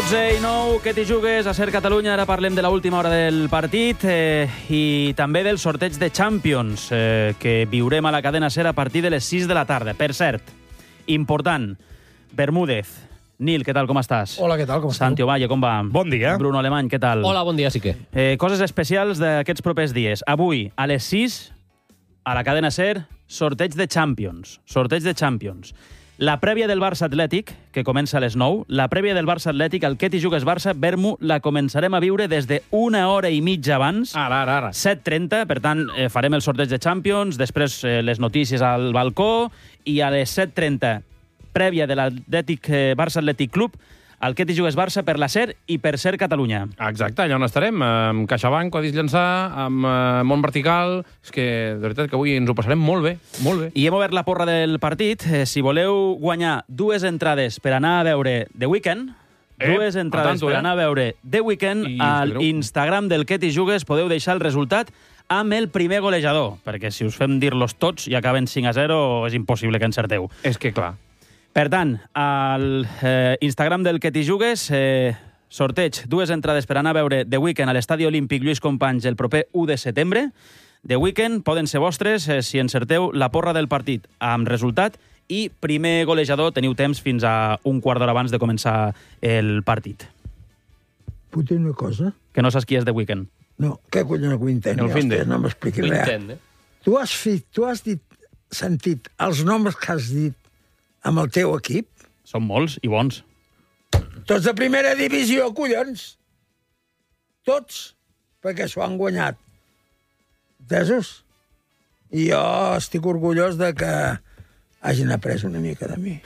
12:09, què t'hi jugues a Ser Catalunya? Ara parlem de l'última hora del partit i també del sorteig de Champions que viurem a la cadena Ser a partir de les 6 de la tarda. Per cert, important, Bermúdez. Nil, què tal, com estàs? Hola, què tal, com esteu? Santi Ovalle, com va? Bon dia. Bruno Alemany, què tal? Hola, bon dia, sí que. Coses especials d'aquests propers dies. Avui, a les 6, a la cadena Ser, sorteig de Champions. Sorteig de Champions. La prèvia del Barça Atlètic, que comença a les 9, la prèvia del Barça Atlètic, el Què t'hi jugues Barça, Bermu, la començarem a viure des d'una hora i mitja abans. Ara. 7:30, per tant, farem el sorteig de Champions, després les notícies al balcó, i a les 7:30, prèvia de l'Atlètic Barça Atlètic Club, el Què t'hi jugues Barça per la Ser i per Ser Catalunya. Exacte, allà on estarem, amb CaixaBank, Codis Llançà, amb Mont Vertical. És que, de veritat, que avui ens ho passarem molt bé, molt bé. I hem obert la porra del partit. Si voleu guanyar dues entrades per anar a veure The Weeknd, dues entrades per anar a veure The Weeknd, a l'Instagram del Què t'hi jugues podeu deixar el resultat amb el primer golejador, perquè si us fem dir-los tots i acaben 5-0, és impossible que encerteu. És que, clar. Per tant, al Instagram del Què t'hi jugues, sorteig, dues entrades per anar a veure The Weeknd a l'Estadi Olímpic Lluís Companys el proper 1 de setembre. The Weeknd poden ser vostres si encerteu la porra del partit amb resultat i primer golejador. Teniu temps fins a un quart d'hora abans de començar el partit. Puc dir una cosa? Que no saps qui és The Weeknd. No, què collons Quinten? El Finde. No m'expliquis res. Quinten, Tu has sentit els noms que has dit amb el teu equip? Són molts i bons. Tots de primera divisió, collons. Tots, perquè s'ho han guanyat. Entesos? I jo estic orgullós de que hagin après una mica de mi.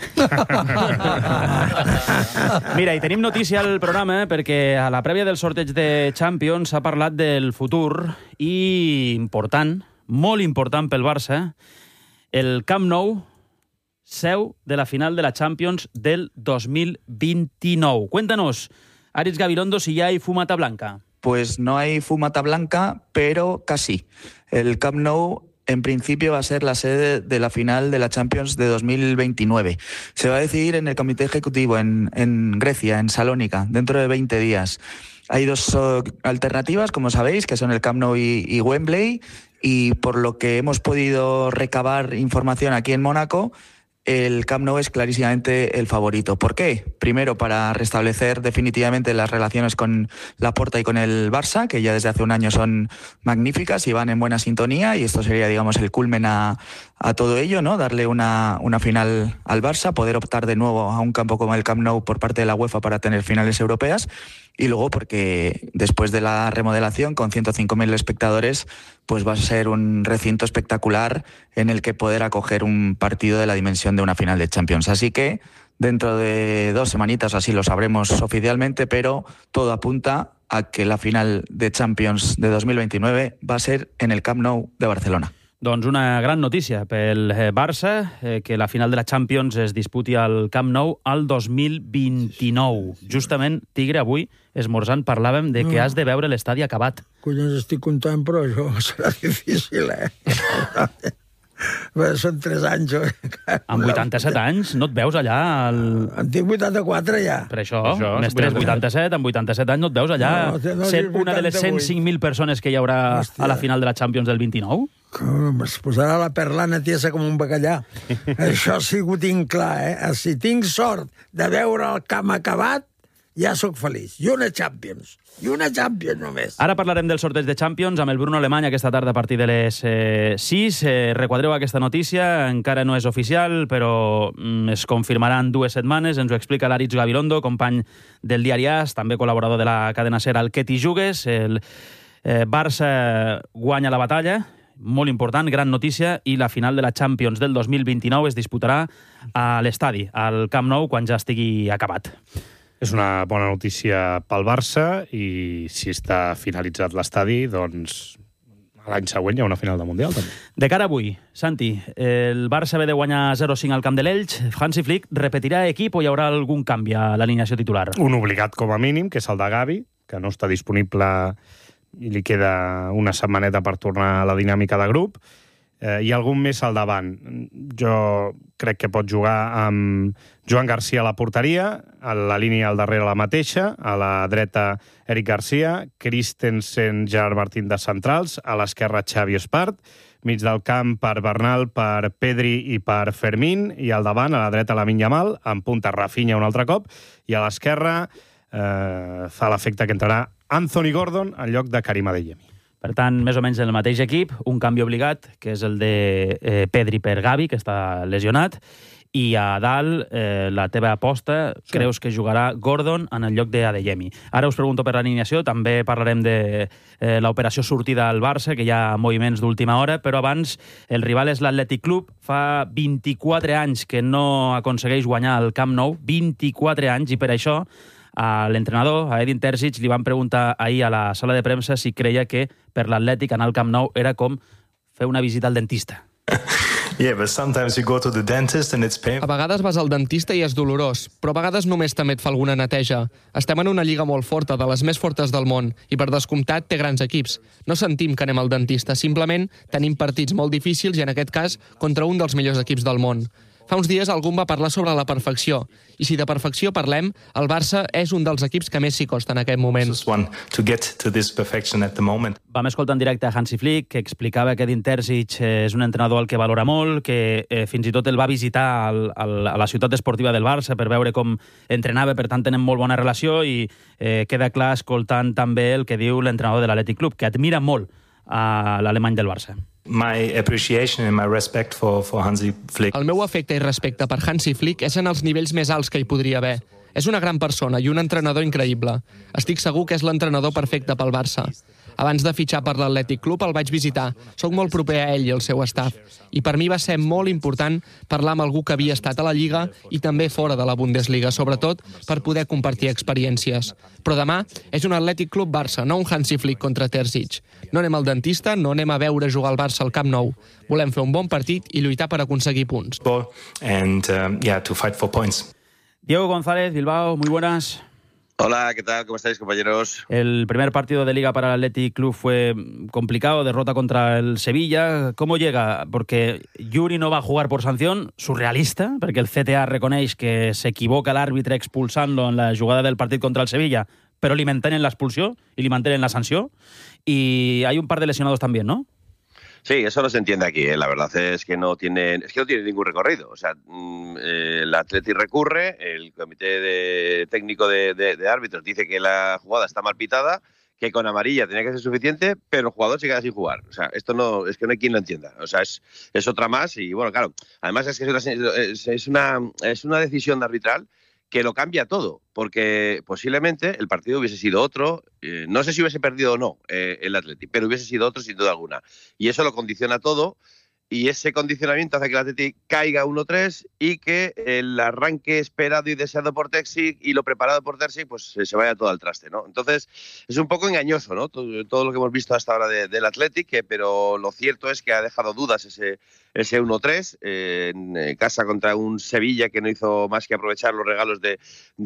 Mira, i tenim notícia al programa perquè a la prèvia del sorteig de Champions s'ha parlat del futur i important, molt important pel Barça, el Camp Nou, seu de la final de la Champions del 2029. Cuéntanos, Aritz Gabilondo, si ya hay fumata blanca. Pues no hay fumata blanca, pero casi. El Camp Nou en principio va a ser la sede de la final de la Champions de 2029. Se va a decidir en el comité ejecutivo en Grecia, en Salónica, dentro de 20 días. Hay dos alternativas, como sabéis, que son el Camp Nou y Wembley, y por lo que hemos podido recabar información aquí en Mónaco, el Camp Nou es clarísimamente el favorito. ¿Por qué? Primero, para restablecer definitivamente las relaciones con Laporta y con el Barça, que ya desde hace un año son magníficas y van en buena sintonía, y esto sería, digamos, el culmen a todo ello, ¿no? Darle una final al Barça, poder optar de nuevo a un campo como el Camp Nou por parte de la UEFA para tener finales europeas. Y luego porque después de la remodelación, con 105.000 espectadores, pues va a ser un recinto espectacular en el que poder acoger un partido de la dimensión de una final de Champions. Así que dentro de 2 semanitas así lo sabremos oficialmente, pero todo apunta a que la final de Champions de 2029 va a ser en el Camp Nou de Barcelona. Doncs una gran notícia pel Barça, que la final de la Champions es disputi al Camp Nou al 2029. Justament, Tigre, avui, esmorzant, parlàvem de que has de veure l'estadi acabat. Collons, estic content, però això serà difícil, Són 3 anys. Amb 87 anys no et veus allà... En tinc 84 ja. Per això més 3, 87, amb 87 anys no et veus allà sent una de les 105.000 persones que hi haurà a la final de la Champions del 29? Es posarà la perlana tiesa com un bacallà. Això sí que ho tinc clar, Si tinc sort de veure el camp acabat, ja sóc feliç. I una Champions només. Ara parlarem del sorteig de Champions amb el Bruno Alemany aquesta tarda a partir de les 6. Requadreu aquesta notícia, encara no és oficial, però es confirmarà en 2 setmanes. Ens ho explica l'Aritz Gabilondo, company del diari AS, també col·laborador de la cadena Ser al Què t'hi jugues. El Barça guanya la batalla, molt important, gran notícia, i la final de la Champions del 2029 es disputarà a l'estadi, al Camp Nou, quan ja estigui acabat. És una bona notícia pel Barça i si està finalitzat l'estadi, doncs l'any següent hi ha una final de Mundial, també. De cara a avui, Santi, el Barça ve de guanyar 0-5 al camp de l'Elx. Hansi Flick repetirà equip o hi haurà algun canvi a l'alineació titular? Un obligat com a mínim, que és el de Gavi, que no està disponible i li queda una setmaneta per tornar a la dinàmica de grup. i algun més al davant. Jo crec que pot jugar amb Joan Garcia a la porteria, a la línia al darrere la mateixa, a la dreta Eric Garcia, Christensen, Gerard Martín de centrals, a l'esquerra Xavi Espart, mig del camp per Bernal, per Pedri i per Fermín, i al davant, a la dreta, Lamine Yamal, en punta Rafinha un altre cop, i a l'esquerra fa l'efecte que entrarà Anthony Gordon en lloc de Karim Adeyemi. Per tant, més o menys el mateix equip, un canvi obligat, que és el de Pedri per Gavi, que està lesionat, i a dalt, la teva aposta, creus que jugarà Gordon en el lloc d'Adeyemi. Ara us pregunto per l'alineació, també parlarem de l'operació sortida al Barça, que hi ha moviments d'última hora, però abans el rival és l'Atlètic Club. Fa 24 anys que no aconsegueix guanyar el Camp Nou, 24 anys, i per això a l'entrenador, a Edin Terzic, li van preguntar ahir a la sala de premsa si creia que per l'Atlètic anar al Camp Nou era com fer una visita al dentista. Yeah, but sometimes you go to the dentist and it's painful. A vegades vas al dentista i és dolorós, però a vegades només també et fa alguna neteja. Estem en una lliga molt forta, de les més fortes del món, i per descomptat té grans equips. No sentim que anem al dentista, simplement tenim partits molt difícils i en aquest cas contra un dels millors equips del món. Fa uns dies algú va parlar sobre la perfecció, i si de perfecció parlem, el Barça és un dels equips que més s'hi costa en aquest moment. Vam escoltar en directe a Hansi Flick, que explicava que Edin Terzic és un entrenador al que valora molt, que fins i tot el va visitar a la ciutat esportiva del Barça per veure com entrenava, per tant tenen molt bona relació, i queda clar escoltant també el que diu l'entrenador de l'Atlètic Club, que admira molt a l'alemany del Barça. My appreciation and my respect for Hansi Flick. El meu afecte i respecte per Hansi Flick és en els nivells més alts que hi podria haver. És una gran persona i un entrenador increïble. Estic segur que és l'entrenador perfecte pel Barça. Abans de fitxar per l'Atlètic Club el vaig visitar. Soc molt proper a ell i al seu staff. I per mi va ser molt important parlar amb algú que havia estat a la Lliga i també fora de la Bundesliga, sobretot per poder compartir experiències. Però demà és un Atlètic Club Barça, no un Hansi Flick contra Terzic. No anem al dentista, no anem a veure jugar al Barça al Camp Nou. Volem fer un bon partit i lluitar per aconseguir punts. To fight for points. Diego González, Bilbao, muy buenas. Hola, ¿qué tal? ¿Cómo estáis, compañeros? El primer partido de Liga para el Athletic Club fue complicado, derrota contra el Sevilla. ¿Cómo llega? Porque Yuri no va a jugar por sanción, surrealista, porque el CTA reconeix que s'equivoca l'àrbitre expulsant-lo en la jugada del partit contra el Sevilla, però li mantenen l'expulsió i li mantenen la sanció. Y hay un par de lesionados también, ¿no? Sí, eso no se entiende aquí. La verdad es que no tiene ningún recorrido. O sea, el Athletic recurre, el comité técnico de árbitros dice que la jugada está mal pitada, que con amarilla tenía que ser suficiente, pero el jugador se queda sin jugar. O sea, esto no es que no hay quien lo entienda. O sea, es otra más y bueno, claro. Además es que es una decisión arbitral que lo cambia todo, porque posiblemente el partido hubiese sido otro, no sé si hubiese perdido o no el Athletic, pero hubiese sido otro sin duda alguna. Y eso lo condiciona todo, y ese condicionamiento hace que el Athletic caiga 1-3 y que el arranque esperado y deseado por Terzic y lo preparado por Terzic pues se vaya todo al traste, ¿no? Entonces es un poco engañoso, ¿no? Todo lo que hemos visto hasta ahora del Athletic, pero lo cierto es que ha dejado dudas ese 1-3 en casa contra un Sevilla que no hizo más que aprovechar los regalos de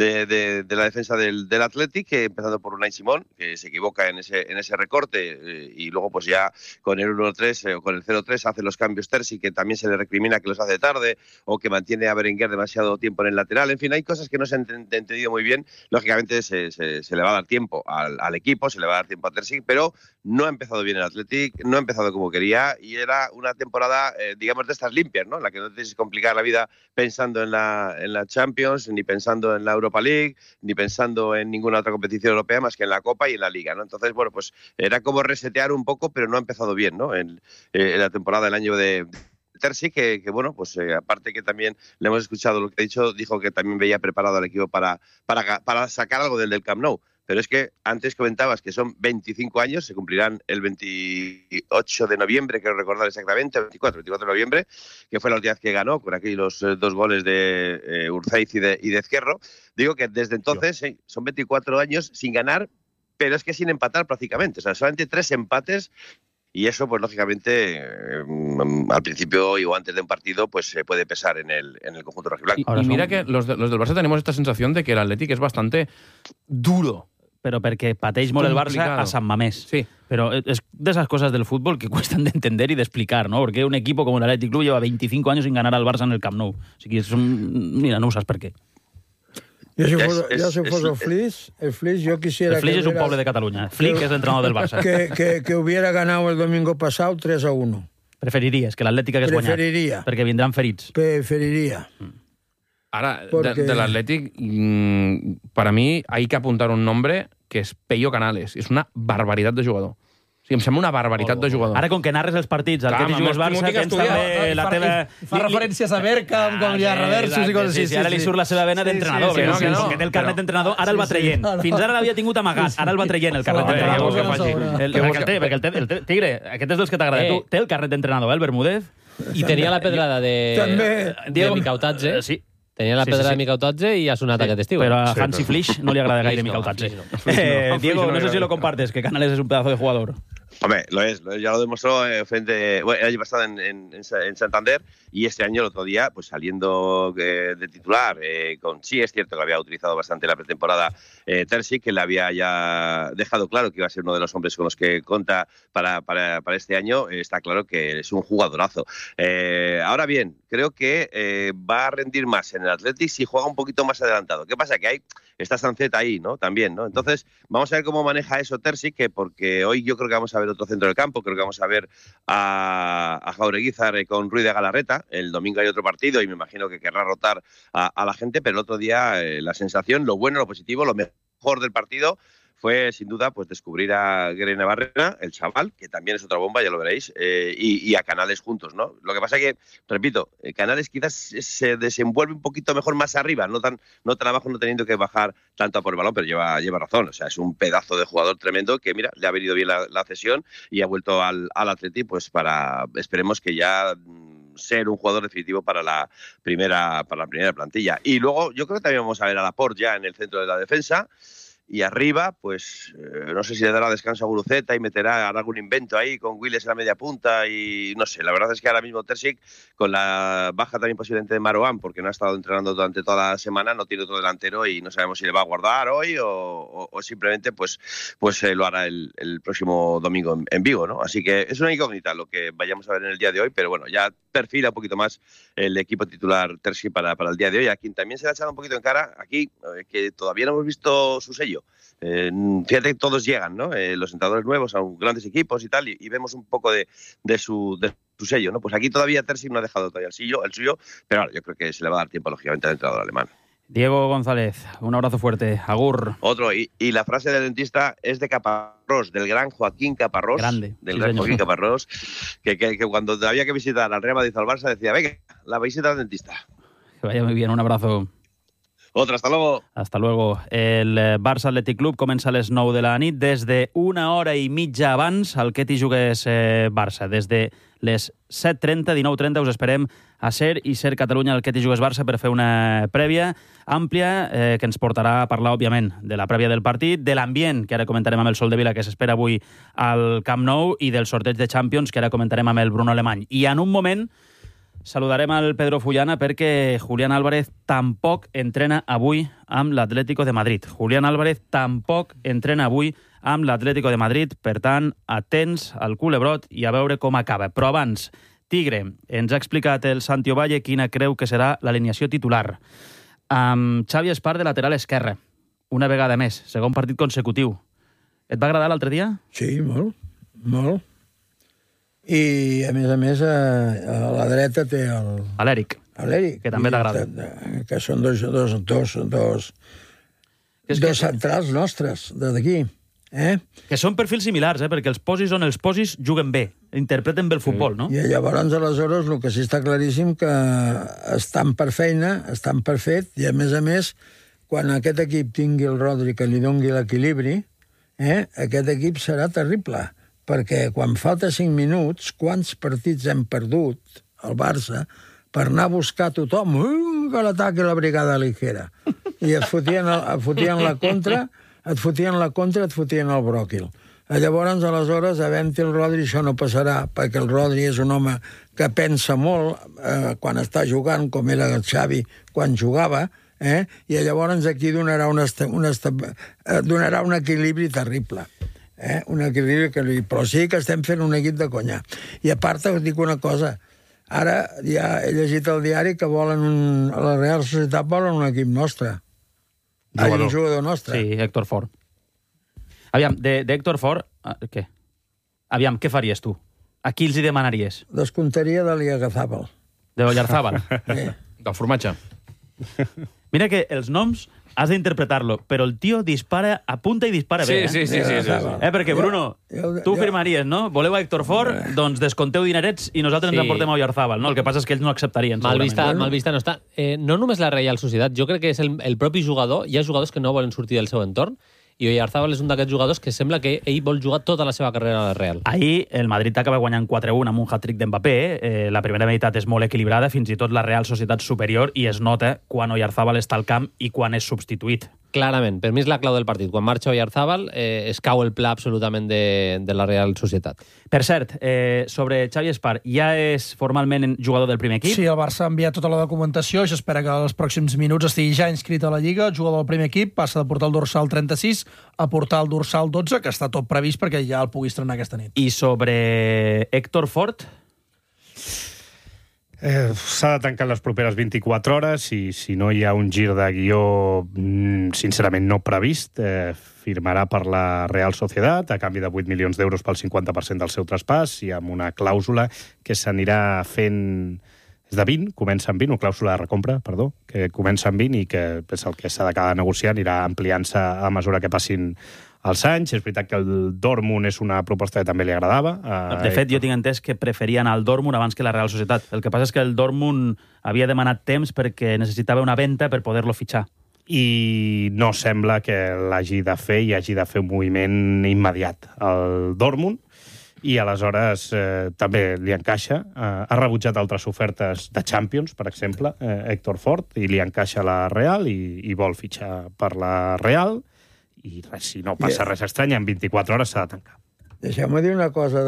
la defensa del Athletic, empezando por Unai Simón, que se equivoca en ese recorte, y luego pues ya con el 1-3 o con el 0-3 hace los cambios Terzic, que también se le recrimina que los hace tarde o que mantiene a Berenguer demasiado tiempo en el lateral. En fin, hay cosas que no se han entendido muy bien. Lógicamente se le va a dar tiempo al equipo, se le va a dar tiempo a Terzic, pero no ha empezado bien el Athletic, no ha empezado como quería, y era una temporada digamos, de estas limpias, ¿no? En la que no tienes que complicar la vida pensando en la Champions, ni pensando en la Europa League, ni pensando en ninguna otra competición europea más que en la Copa y en la Liga, ¿no? Entonces, bueno, pues era como resetear un poco, pero no ha empezado bien, ¿no? En la temporada del año de Terzic, que bueno, pues aparte que también le hemos escuchado lo que ha dicho, dijo que también veía preparado al equipo para sacar algo del Camp Nou. Pero es que antes comentabas que son 25 años, se cumplirán el 28 de noviembre, quiero recordar exactamente, 24 de noviembre, que fue la última vez que ganó, con aquí los 2 goles de Urzaiz y de Ezquerro. Digo que desde entonces son 24 años sin ganar, pero es que sin empatar prácticamente. O sea, solamente 3 empates. Y eso, pues lógicamente, al principio o antes de un partido, pues se puede pesar en el conjunto rojiblanco. Y mira que los del Barça tenemos esta sensación de que el Athletic es bastante duro però perquè pateix molt el Barça a San Mamés. Sí. Pero es de esas cosas del fútbol que cuestan de entender y de explicar, ¿no? Porque un equipo como el Athletic Club lleva 25 años sin ganar al Barça en el Camp Nou. Así que mira, no ho saps per què. Jo si fos el Flix, yo quisiera... El Flix es un poble de Cataluña. Flick es l'entrenador del Barça. Que hubiera ganado el domingo pasado 3-1. Preferiries que l'Atlètic hagués guanyat. Preferiria. Perquè vindran ferits. Preferiria. Ara, Porque... de l'Atlètic, para mí hay que apuntar un nombre que és Pello Canales. És una barbaritat de jugador. O sigui, em sembla una barbaritat de jugador. Ara, com que narres els partits, el que t'hi jugues Barça, tens també la teva... Fa referències a Bergkamp, quan hi ha reversos i coses així. Sí, ara li surt la seva vena d'entrenador. Com que té el carnet d'entrenador, ara el va traient. Fins ara l'havia tingut amagat, ara el va traient, el carnet d'entrenador. Perquè el Tigre, aquest és dels que t'agrada. Tu té el carnet d'entrenador, el Bermúdez. I tenia la pedrada de Mikautatze. Sí. Tenia la pedra de Mikautatze i ha sonat aquest estiu. Pero a Hansi Flick no le agrada gaire Mikautatze. Diego, no sé si lo compartes, que Canales es un pedazo de jugador. Hombre, lo es, ya lo demostró frente, el año pasado en Santander, y este año, el otro día, pues saliendo de titular, sí es cierto que había utilizado bastante la pretemporada Terzic, que le había ya dejado claro que iba a ser uno de los hombres con los que cuenta para este año. Está claro que es un jugadorazo. Ahora bien, creo que va a rendir más en el Athletic si juega un poquito más adelantado. ¿Qué pasa? Que está Sanceta ahí, ¿no? También, ¿no? Entonces, vamos a ver cómo maneja eso Terzic, porque hoy yo creo que vamos a ver otro centro del campo, creo que vamos a ver a Jaureguizar con Ruiz de Galarreta. El domingo hay otro partido y me imagino que querrá rotar a la gente, pero el otro día la sensación, lo bueno, lo positivo, lo mejor del partido fue, sin duda, pues descubrir a Grena Barrera, el chaval, que también es otra bomba, ya lo veréis, y a Canales juntos, ¿no? Lo que pasa es que, repito, Canales quizás se desenvuelve un poquito mejor más arriba, no tan abajo, no teniendo que bajar tanto por el balón, pero lleva razón. O sea, es un pedazo de jugador tremendo que, mira, le ha venido bien la cesión y ha vuelto al Atleti, pues esperemos que ya ser un jugador definitivo para la primera plantilla. Y luego, yo creo que también vamos a ver a Laporte ya en el centro de la defensa. Y arriba, pues no sé si le dará descanso a Guruceta y hará algún invento ahí con Willis en la media punta y no sé. La verdad es que ahora mismo Terzic, con la baja también posiblemente de Marouane, porque no ha estado entrenando durante toda la semana, no tiene otro delantero y no sabemos si le va a guardar hoy o simplemente pues lo hará el próximo domingo en Vigo, ¿no? Así que es una incógnita lo que vayamos a ver en el día de hoy, pero bueno, ya perfila un poquito más el equipo titular Terzic para el día de hoy. A quien también se le ha echado un poquito en cara aquí, que todavía no hemos visto su sello. Fíjate que todos llegan, ¿no? Los entrenadores nuevos a grandes equipos y tal, y vemos un poco de su sello, ¿no? Pues aquí todavía Terzic no ha dejado todavía el suyo, pero ahora yo creo que se le va a dar tiempo, lógicamente, al entrenador alemán. Diego González, un abrazo fuerte. Agur. Otro, y la frase del dentista es de Caparrós, del gran Joaquín Caparrós. Grande. Joaquín Caparrós, que cuando había que visitar al Real Madrid o al Barça decía, venga, la visita al dentista. Que vaya muy bien, un abrazo. Otra, hasta luego. Hasta luego. El Barça Athletic Club comença a les 9 de la nit. Des de una hora i mitja abans, el que t'hi jugués Barça. Des de les 7:30, 19:30, us esperem a Ser i Ser Catalunya, el que t'hi jugués Barça, per fer una prèvia àmplia que ens portarà a parlar, òbviament, de la prèvia del partit, de l'ambient, que ara comentarem amb el Sol de Vila, que s'espera avui al Camp Nou, i del sorteig de Champions, que ara comentarem amb el Bruno Alemany. I en un moment saludarem al Pedro Fullana perquè Julián Álvarez tampoc entrena avui amb l'Atlético de Madrid. Julián Álvarez tampoc entrena avui amb l'Atlético de Madrid. Per tant, atents al culebrot i a veure com acaba. Però abans, Tigre, ens ha explicat el Santi Ovalle quina creu que serà l'alineació titular. Amb Xavi Espar de lateral esquerre. Una vegada més, segon partit consecutiu. Et va agradar l'altre dia? Sí, molt, molt. I, a més, a la dreta té l'Eric, que també t'agrada. Que són dos centrals nostres, d'aquí. Que són perfils similars, perquè els posis on els posis juguen bé, interpreten bé el futbol, no? I llavors, aleshores, el que sí està claríssim que estan per feina, estan per fet, i a més, quan aquest equip tingui el Rodri que li doni l'equilibri, aquest equip serà terrible. Perquè quan falta 5 minuts, quants partits hem perdut, el Barça, per anar a buscar tothom, que l'ataqui la brigada ligera. I et fotien la contra, et fotien el bròquil. Llavors, aleshores, havent-hi el Rodri, això no passarà, perquè el Rodri és un home que pensa molt quan està jugant, com era el Xavi quan jugava, I llavors aquí donarà un equilibri terrible. Un equilibri, però sí que estem fent un equip de conya. I a part, us dic una cosa, ara ja he llegit al diari que volen a la Real Societat volen un equip nostre. Un jugador nostre. Sí, Héctor Ford. Aviam, d'Héctor Ford, què? Aviam, què faries tu? A qui els hi demanaries? Descomptaria de l'Iagazábal. De Oyarzábal? Sí. Del formatge. Mira que els noms has d'interpretar-lo, però el tio dispara, apunta i dispara bé. Sí. Perquè, Bruno, tu firmaries, no? Voleu a Héctor Ford? Doncs descompteu dinerets i nosaltres ens emportem a Oyarzábal, no? El que passa és que ells no acceptarien. Mal vista no està. No només la Real Societat, jo crec que és el propi jugador. Hi ha jugadors que no volen sortir del seu entorn, i Oyarzábal és un d'aquests jugadors que sembla que ell vol jugar tota la seva carrera a la Real. Ahir el Madrid acaba guanyant 4-1 amb un hat-trick d'Mbappé. La primera meitat és molt equilibrada, fins i tot la Real Societat superior, i es nota quan Oyarzábal està al camp i quan és substituït. Clarament, per mi és la clau del partit. Quan marxa Oyarzábal es cau el pla absolutament de la Real Societat. Per cert, sobre Xavi Espart, ja és formalment jugador del primer equip? Sí, el Barça ha enviat tota la documentació, s'espera que als pròxims minuts estigui ja inscrit a la Lliga, jugador del primer equip, passa de portar el dorsal 36 a portar el dorsal 12, que està tot previst perquè ja el pugui estrenar aquesta nit. I sobre Héctor Ford? S'ha de tancar les properes 24 hores i si no hi ha un gir de guió sincerament no previst, firmarà per la Real Societat a canvi de 8 milions d'euros pel 50% del seu traspàs i amb una clàusula que s'anirà fent... És de 20, comença amb 20, una clàusula de recompra, perdó, que comença amb 20 i que és el que s'ha d'acabar negociant, anirà ampliant-se a mesura que passin els anys. És veritat que el Dortmund és una proposta que també li agradava. De fet, jo tinc entès que preferien el Dortmund abans que la Real Societat. El que passa és que el Dortmund havia demanat temps perquè necessitava una venda per poder-lo fitxar. I no sembla que l'hagi de fer i hagi de fer un moviment immediat al Dortmund. I aleshores també li encaixa. Ha rebutjat altres ofertes de Champions, per exemple, Héctor Ford, i li encaixa la Real i vol fitxar per la Real. I res, si no passa res estrany, en 24 hores s'ha de tancar. Deixeu-me dir una cosa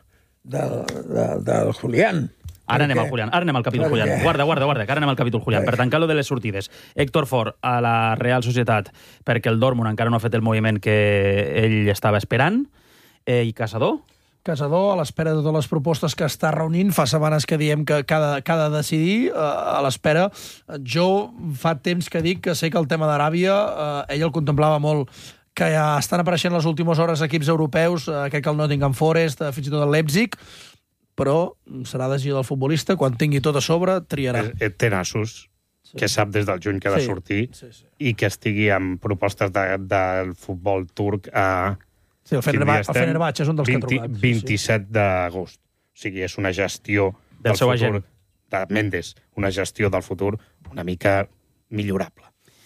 del Julián. Ara anem al Julián, ara anem al capítol Julián. Guarda, que ara anem al capítol Julián. Per tancar lo de les sortides. Héctor Ford a la Real Societat perquè el Dortmund encara no ha fet el moviment que ell estava esperant. I Casador? Casador, a l'espera de totes les propostes que està reunint, fa setmanes que diem que cada decidir a l'espera. Jo fa temps que dic que sé que el tema d'Aràbia, ell el contemplava molt, que ja estan apareixent les últimes hores equips europeus, crec que el Nottingham Forest, fins i tot el Leipzig, però serà decisió del futbolista, quan tingui tot a sobre, triarà. Té nassos, que sap des del juny que ha de sortir, i que estigui amb propostes del futbol turc a... Sí, el Fenerbahçe és un dels que ha trucat. 27 d'agost. O sigui, és una gestió del seu futur agent. de Mendes, una gestió del futur una mica millorable.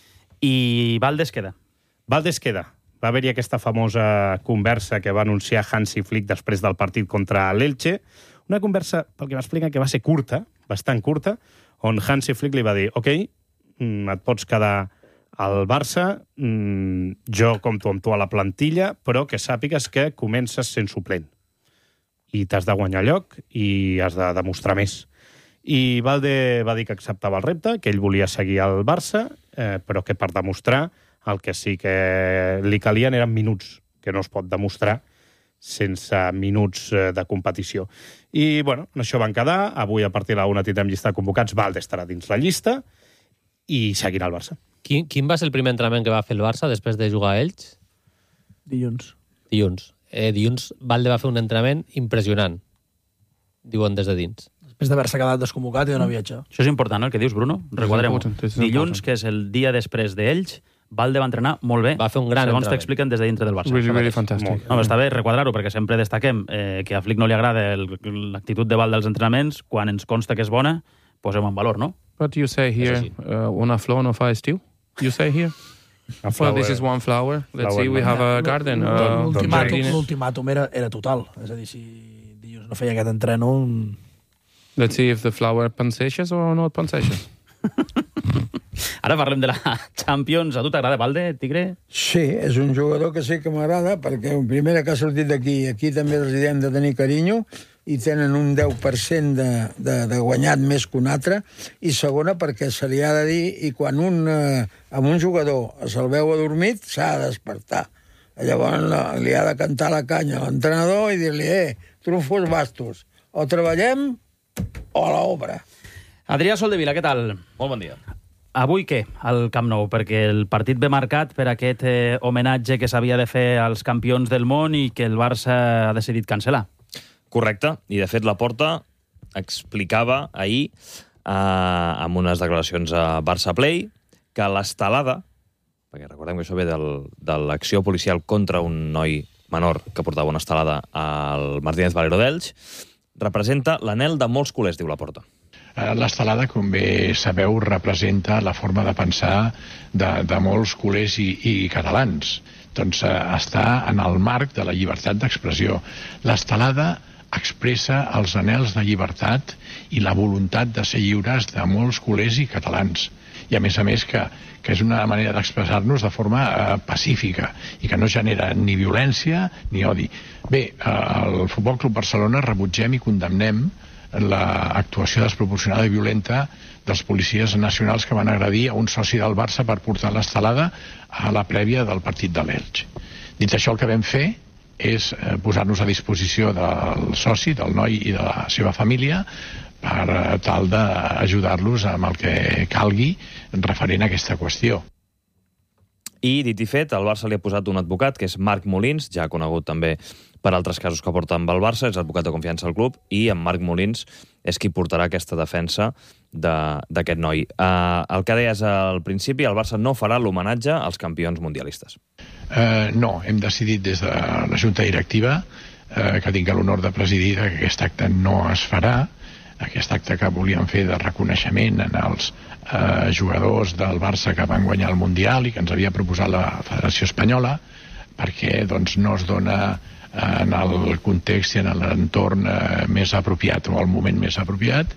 I Valdés queda? Valdés queda. Va haver-hi aquesta famosa conversa que va anunciar Hansi Flick després del partit contra l'Elche. Una conversa, pel que m'explica, que va ser curta, bastant curta, on Hansi Flick li va dir «Ok, et pots quedar al Barça, jo compto amb tu a la plantilla, però que sàpigues que comences sent suplent. I t'has de guanyar lloc i has de demostrar més». I Valde va dir que acceptava el repte, que ell volia seguir al Barça, però que per demostrar el que sí que li calien eren minuts, que no es pot demostrar sense minuts de competició. I, bueno, en això van quedar. Avui, a partir de la 1, tindrem llista de convocats. Valde estarà dins la llista i seguirà el Barça. Quin va ser el primer entrenament que va fer el Barça després de jugar a Elx? Dilluns. Dilluns Valde va fer un entrenament impressionant, diuen des de dins. Després d'haver-se quedat desconvocat i d'anar a viatjar. Això és important, no?, el que dius, Bruno. Requadrem-ho. Dilluns, que és el dia després d'Elx, Valde va entrenar molt bé. Va fer un gran segons entrenament. t'expliquen des de dintre del Barça. Really fantàstic. No, està bé requadrar-ho, perquè sempre destaquem que a Flick no li agrada l'actitud de Valde als entrenaments. Quan ens consta que és bona, posem en valor, no? But you say here, una flor no fa estiu? You say here? Well, this is one flower. Let's see, we have a garden. L'ultimàtum era total. És a dir, si dilluns no feia aquest entreno... Let's see if the flower pensages or not pensages. Ara parlem de la Champions. A tu t'agrada Valde, Tigre? Sí, és un jugador que sí que m'agrada, perquè un primera que ha sortit d'aquí, aquí també els hi hem de tenir carinyo, i tenen un 10% de guanyat més que un altre, i segona perquè se li ha de dir, i quan amb un jugador se'l veu adormit, s'ha de despertar. Llavors li ha de cantar la canya a l'entrenador i dir-li, trufos bastos, o treballem o a l'obra. Adrià Soldevila, què tal? Molt bon dia. Avui què, al Camp Nou? Perquè el partit ve marcat per aquest homenatge que s'havia de fer als campions del món i que el Barça ha decidit cancel·lar. Correcte, i de fet Laporta explicava ahir amb unes declaracions a Barça Play que l'estelada, perquè recordem que això ve de l'acció policial contra un noi menor que portava una estelada al Martínez Valero d'Elx, representa l'anhel de molts culers, diu Laporta. L'estelada, com bé sabeu, representa la forma de pensar de molts culers i catalans. Doncs està en el marc de la llibertat d'expressió. L'estelada expressa els anhels de llibertat i la voluntat de ser lliures de molts culers i catalans. I a més que és una manera d'expressar-nos de forma pacífica i que no genera ni violència ni odi. Bé, al Futbol Club Barcelona rebutgem i condemnem l'actuació desproporcionada i violenta dels policies nacionals que van agredir a un soci del Barça per portar l'estelada a la prèvia del partit de l'Elx. Dit això, el que vam fer és posar-nos a disposició del soci, del noi i de la seva família per tal d'ajudar-los amb el que calgui referent a aquesta qüestió. I, dit i fet, el Barça li ha posat un advocat, que és Marc Molins, ja conegut també per altres casos que porta amb el Barça, és advocat de confiança al club, i en Marc Molins és qui portarà aquesta defensa d'aquest noi. El que deies al principi, el Barça no farà l'homenatge als campions mundialistes. No, hem decidit des de la Junta Directiva, que tinc l'honor de presidir, que aquest acte no es farà, aquest acte que volíem fer de reconeixement en els jugadors del Barça que van guanyar el Mundial i que ens havia proposat la Federació Espanyola, perquè no es dona en el context i en l'entorn més apropiat o el moment més apropiat.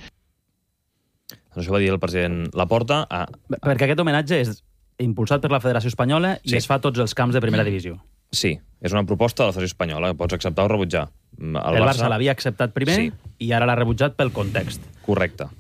Això va dir el president Laporta. Perquè aquest homenatge és impulsat per la Federació Espanyola i es fa a tots els camps de primera divisió. Sí, és una proposta de la Federació Espanyola, pots acceptar o rebutjar. El Barça l'havia acceptat primer i ara l'ha rebutjat pel context. Correcte.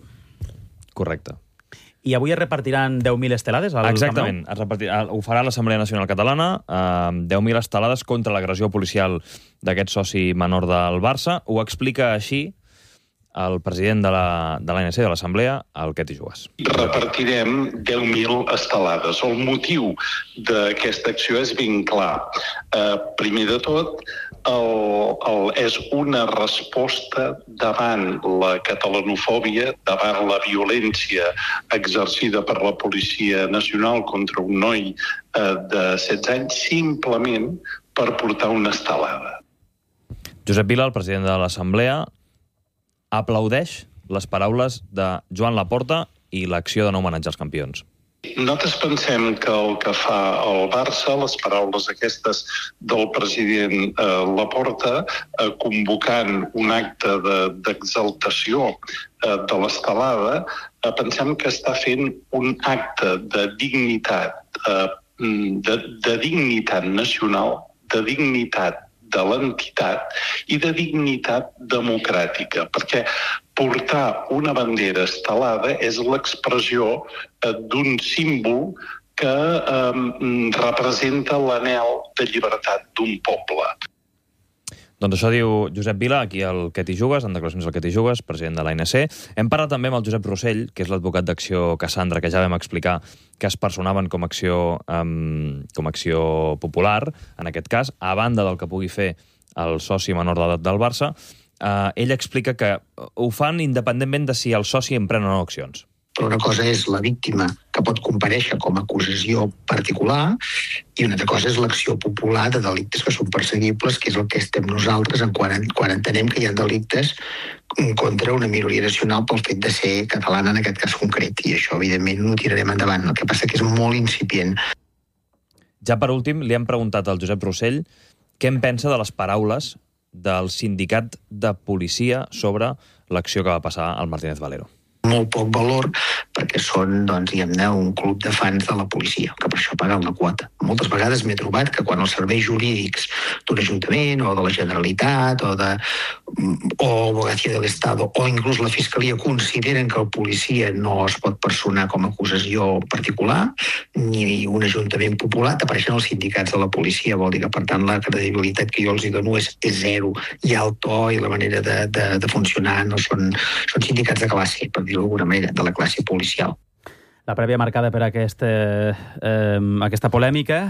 I avui es repartiran 10.000 estelades al Exactament. Ho farà l'Assemblea Nacional Catalana, 10.000 estelades contra l'agressió policial d'aquest soci menor del Barça. Ho explica així el president de l'ANC, de l'Assemblea, el Queti Jugas. Repartirem 10.000 estelades. El motiu d'aquesta acció és ben clar. Primer de tot, és una resposta davant la catalanofòbia, davant la violència exercida per la Policia Nacional contra un noi de 16 anys, simplement per portar una estelada. Josep Vila, el president de l'Assemblea, aplaudeix les paraules de Joan Laporta i l'acció de no homenatjar als campions. Nosaltres pensem que el que fa el Barça, les paraules aquestes del president Laporta, convocant un acte d'exaltació de l'estelada, pensem que està fent un acte de dignitat, de dignitat nacional, de dignitat de l'entitat i de dignitat democràtica, perquè portar una bandera estelada és l'expressió d'un símbol que representa l'anhel de llibertat d'un poble. Doncs això diu Josep Vila, aquí al Queti Jugas, en declaracions del Queti Jugas, president de l'ANC. Hem parlat també amb el Josep Rossell, que és l'advocat d'Acció Cassandra, que ja vam explicar que es personaven com a acció popular, en aquest cas, a banda del que pugui fer el soci menor d'edat del Barça. Ell explica que ho fan independentment de si el soci emprèn o no accions. Però una cosa és la víctima que pot comparèixer com a acusació particular i una altra cosa és l'acció popular de delictes que són perseguibles, que és el que estem nosaltres quan entenem que hi ha delictes contra una minoria nacional pel fet de ser catalana en aquest cas concret. I això, evidentment, no ho tirarem endavant. El que passa que és molt incipient. Ja per últim, li hem preguntat al Josep Rossell què en pensa de les paraules del sindicat de policia sobre l'acció que va passar al Martínez Valero. molt poc valor perquè són, doncs, diguem-ne, un club de fans de la policia, que per això paguen la quota. Moltes vegades m'he trobat que quan els serveis jurídics d'un ajuntament o de la Generalitat o Abogacía del Estado o inclús la Fiscalia consideren que el policia no es pot personar com a acusació particular ni un ajuntament popular, t'apareixen els sindicats de la policia. Vol dir que, per tant, la credibilitat que jo els hi dono és zero, i el to i la manera de funcionar no són sindicats de classe, per dir-ho d'alguna manera, de la classe policial. La prèvia marcada per aquesta polèmica,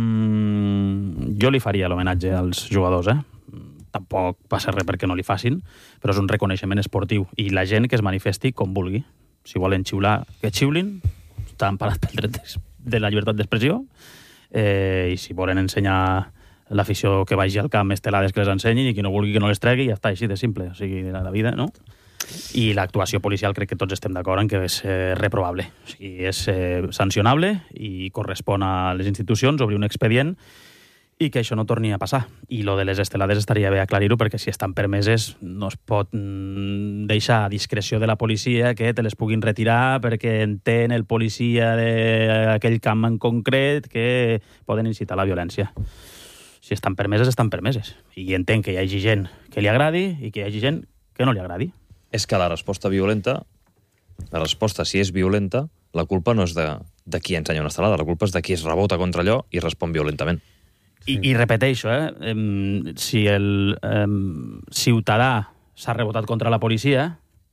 jo li faria l'homenatge als jugadors, Tampoc passa res perquè no li facin, però és un reconeixement esportiu. I la gent que es manifesti com vulgui. Si volen xiular, que xiulin, està emparat pel dret de la llibertat d'expressió, i si volen ensenyar l'afició que vagi al camp estelades que les ensenyin, i qui no vulgui que no les tregui, ja està, així de simple. O sigui, la vida, no? I l'actuació policial crec que tots estem d'acord en que és reprovable. O sigui, és sancionable i correspon a les institucions obrir un expedient i que això no torni a passar. I lo de les estelades estaria bé aclarir-ho, perquè si estan permeses no es pot deixar a discreció de la policia que te les puguin retirar perquè entén el policia d'aquell camp en concret que poden incitar la violència. Si estan permeses, estan permeses. I entenc que hi hagi gent que li agradi i que hi hagi gent que no li agradi. És que la resposta violenta, si és violenta, la culpa no és de qui ensenya una estelada, la culpa és de qui es rebota contra allò i respon violentament. I repeteixo, si el ciutadà s'ha rebotat contra la policia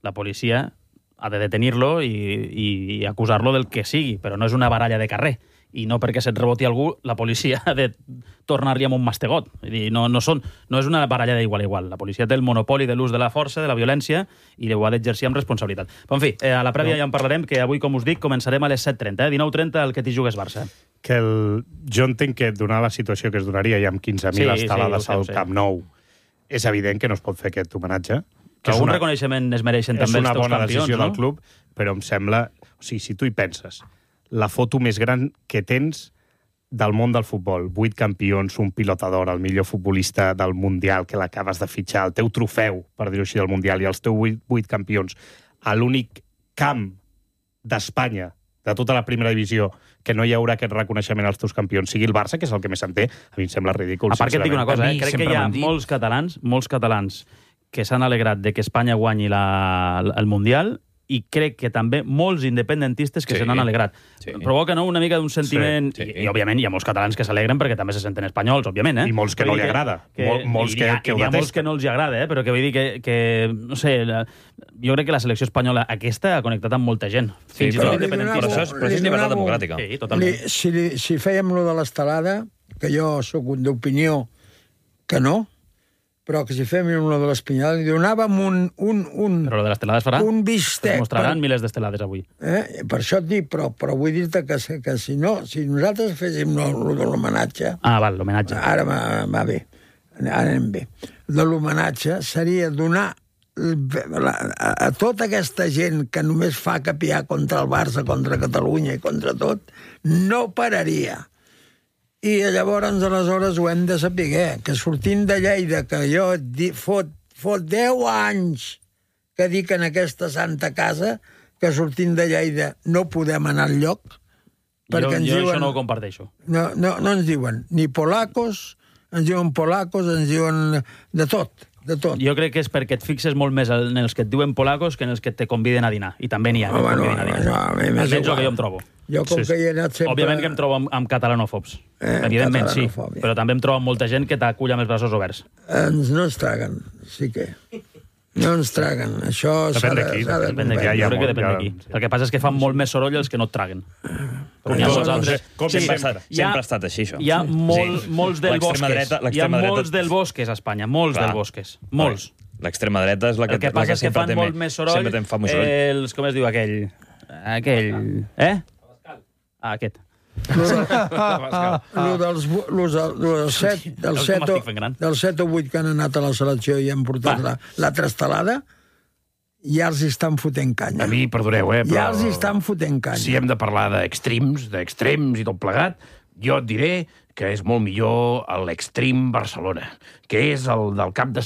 ha de detenir-lo i acusar-lo del que sigui, però no és una baralla de carrer. I no perquè se't reboti algú, la policia ha de tornar-li amb un mastegot. No és una baralla d'igual a igual. La policia té el monopoli de l'ús de la força, de la violència, i ho ha d'exercir amb responsabilitat. Però, en fi, a la prèvia ja en parlarem, que avui, com us dic, començarem a les 7:30, 19:30, el que t'hi jugues Barça. Jo entenc que, donar la situació que es donaria ja amb 15.000 estelades al Camp Nou, és evident que no es pot fer aquest homenatge. Algun reconeixement es mereixen també els teus campions, no? És una bona decisió del club, però em sembla... O sigui, si tu hi penses, la foto més gran que tens del món del futbol, 8 campions, un pilota d'or, el millor futbolista del Mundial que l'acabes de fitxar, el teu trofeu, per dir-ho així, del Mundial, i els teus 8 campions, a l'únic camp d'Espanya, de tota la primera divisió, que no hi haurà aquest reconeixement als teus campions, sigui el Barça, que és el que més en té, a mi em sembla ridícul. A part que et dic una cosa, crec que hi ha molts catalans que s'han alegrat de que Espanya guanyi el Mundial, i crec que també molts independentistes que se n'han alegrat. Provoca una mica d'un sentiment... I, òbviament, hi ha molts catalans que s'alegren perquè també se senten espanyols, òbviament. I molts que no li agrada. Molts que ho detesten. Hi ha molts que no els agrada, però que vull dir que no sé, jo crec que la selecció espanyola aquesta ha connectat amb molta gent. Fins i tot independentistes. Però això és llibertat democràtica. Sí, totalment. Si fèiem lo de l'estelada, que jo sóc d'opinió que no, però que si fem una de l'Espanyol, li donàvem Però lo de l'estelada es farà? Un bistec. Es mostraran milers d'estelades avui. Per això et dic, però vull dir-te que si nosaltres féssim lo de l'homenatge... Val, l'homenatge. Ara va bé, ara anem bé. De l'homenatge seria donar a tota aquesta gent que només fa capiar contra el Barça, contra Catalunya i contra tot, no pararia. I llavors, aleshores, ho hem de saber, que sortint de Lleida, que jo fot 10 anys que dic en aquesta santa casa, que sortint de Lleida no podem anar al lloc. Jo això no ho comparteixo. No ens diuen ni polacos, ens diuen de tot. Jo crec que és perquè et fixes molt més en els que et diuen polacos que en els que te conviden a dinar. I també n'hi ha que et conviden a dinar. Almenys el que jo em trobo. Jo, com que hi he anat sempre... Òbviament que em trobo amb catalanòfobs. Evidentment, sí. Però també em trobo amb molta gent que t'acull amb els braços oberts. No ens traguen, sí que... No ens traguen. Això depèn d'aquí. Jo crec que depèn d'aquí. El que passa és que fan molt més soroll els que no et traguen. Sempre ha estat així, això. Hi ha molts del Bosques. Hi ha molts del Bosques a Espanya. Molts del Bosques. Molts. L'extrema dreta és la que sempre té més soroll. El que passa és que fan molt més soroll com es diu aquell? Aquest. Dels 7 o 8 que han anat a la selecció i han portat la trastelada, ja els estan fotent canya. A mi, perdoneu, però... Ja els estan fotent canya. Si hem de parlar d'extrems i tot plegat, jo et diré que és molt millor l'extrem Barcelona, que és el del cap de